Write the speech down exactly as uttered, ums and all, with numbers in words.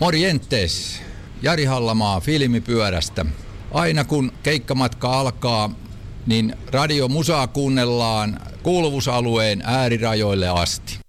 Morjentes, Jari Hallamaa Filmipyörästä. Aina kun keikkamatka alkaa, niin radiomusaa kuunnellaan kuuluvuusalueen äärirajoille asti.